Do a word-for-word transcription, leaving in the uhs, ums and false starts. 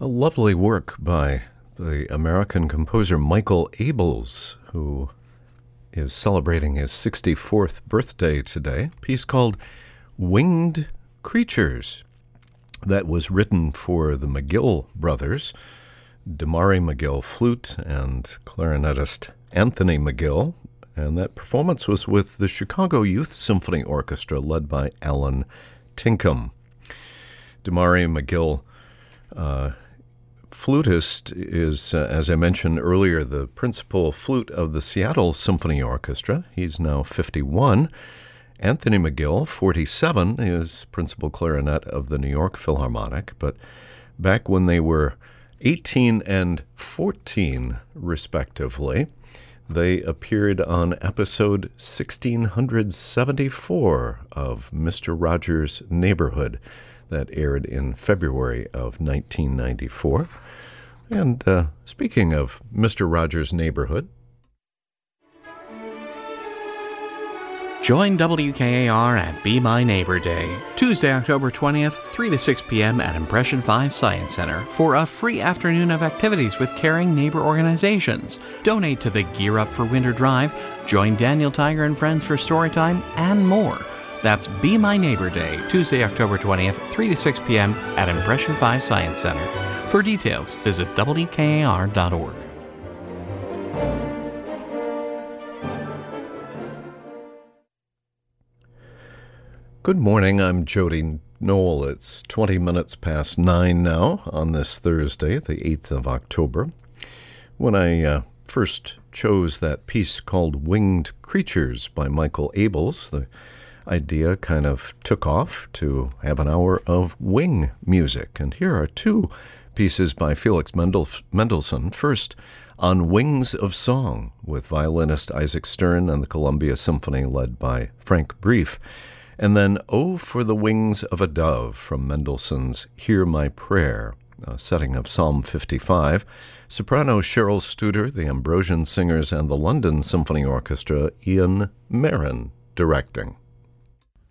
A lovely work by the American composer Michael Abels, who is celebrating his sixty-fourth birthday today. A piece called Winged Creatures that was written for the McGill brothers, Damari McGill flute and clarinetist Anthony McGill, and that performance was with the Chicago Youth Symphony Orchestra led by Alan Tinkham. Damari McGill, uh, flutist, is, uh, as I mentioned earlier, the principal flute of the Seattle Symphony Orchestra. He's now fifty-one. Anthony McGill, forty-seven, is principal clarinet of the New York Philharmonic. But back when they were eighteen and fourteen, respectively, they appeared on episode sixteen seventy-four of Mister Rogers' Neighborhood that aired in February of nineteen ninety-four. And uh, speaking of Mister Rogers' Neighborhood, join W K A R at Be My Neighbor Day, Tuesday, October twentieth, three to six p.m. at Impression five Science Center for a free afternoon of activities with caring neighbor organizations. Donate to the Gear Up for Winter Drive, join Daniel Tiger and friends for Storytime, and more. That's Be My Neighbor Day, Tuesday, October twentieth, three to six p.m. at Impression five Science Center. For details, visit W K A R dot org. Good morning, I'm Jody Knoll. It's twenty minutes past nine now on this Thursday, the eighth of October. When I uh, first chose that piece called Winged Creatures by Michael Abels, the idea kind of took off to have an hour of wing music. And here are two pieces by Felix Mendel- Mendelssohn. First, On Wings of Song, with violinist Isaac Stern and the Columbia Symphony led by Frank Brief. And then Oh for the Wings of a Dove from Mendelssohn's Hear My Prayer, a setting of Psalm fifty-five. Soprano Cheryl Studer, the Ambrosian Singers, and the London Symphony Orchestra, Ian Marin directing.